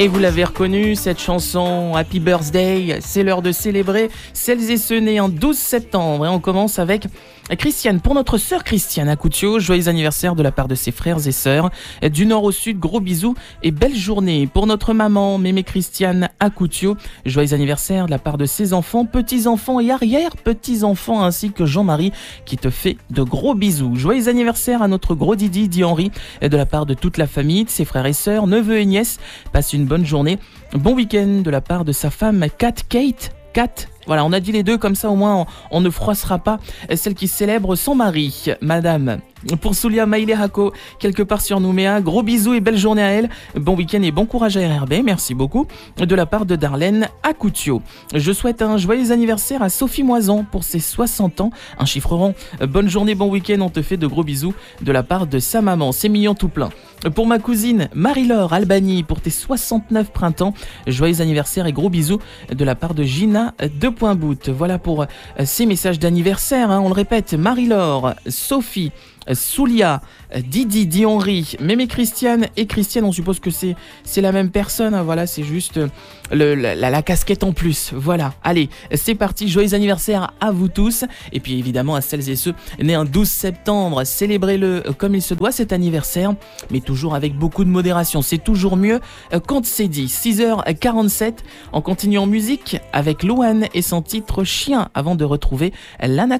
Et vous l'avez reconnu, cette chanson Happy Birthday, c'est l'heure de célébrer celles et ceux nés en 12 septembre. Et on commence avec Christiane. Pour notre sœur Christiane Acoutio, joyeux anniversaire de la part de ses frères et sœurs. Du nord au sud, gros bisous et belle journée. Pour notre maman, mémé Christiane Acoutio, joyeux anniversaire de la part de ses enfants, petits-enfants et arrière-petits-enfants, ainsi que Jean-Marie qui te fait de gros bisous. Joyeux anniversaire à notre gros Didi, dit Henri, de la part de toute la famille, de ses frères et sœurs, neveux et nièces. Passe une bonne journée. Bon week-end de la part de sa femme Kate. Voilà, on a dit les deux, comme ça au moins on ne froissera pas celle qui célèbre son mari, madame. Pour Soulia Maïle Hako, quelque part sur Nouméa, gros bisous et belle journée à elle. Bon week-end et bon courage à RRB, merci beaucoup. De la part de Darlène Acoutio. Je souhaite un joyeux anniversaire à Sophie Moison pour ses 60 ans, un chiffre rond. Bonne journée, bon week-end, on te fait de gros bisous de la part de sa maman, c'est mignon tout plein. Pour ma cousine Marie-Laure Albany, pour tes 69 printemps, joyeux anniversaire et gros bisous de la part de Gina Boot. Voilà pour ces messages d'anniversaire, on le répète, Marie-Laure, Sophie, Soulia, Didi, dit Henri, mémé Christiane et Christiane, on suppose que c'est la même personne, voilà, c'est juste la casquette en plus, voilà. Allez, c'est parti, joyeux anniversaire à vous tous, et puis évidemment à celles et ceux nés un 12 septembre, célébrez-le comme il se doit cet anniversaire, mais toujours avec beaucoup de modération, c'est toujours mieux quand c'est dit. 6h47, on continue en musique avec Louane et son titre Chien, avant de retrouver Lana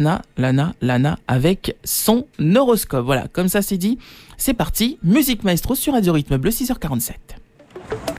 avec son horoscope. Voilà, comme ça c'est dit, c'est parti, Musique Maestro sur Radio Rythme Bleu, 6h47.